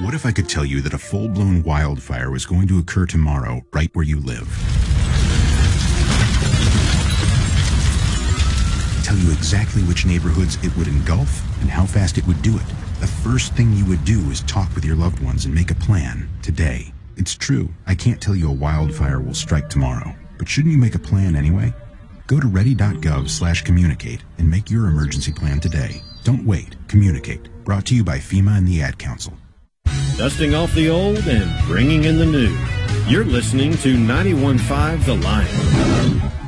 What if I could tell you that a full-blown wildfire was going to occur tomorrow right where you live? Tell you exactly which neighborhoods it would engulf and how fast it would do it. The first thing you would do is talk with your loved ones and make a plan today. It's true, I can't tell you a wildfire will strike tomorrow, but shouldn't you make a plan anyway? Go to ready.gov/communicate and make your emergency plan today. Don't wait. Communicate. Brought to you by FEMA and the Ad Council. Dusting off the old and bringing in the new. You're listening to 91.5 The Lion.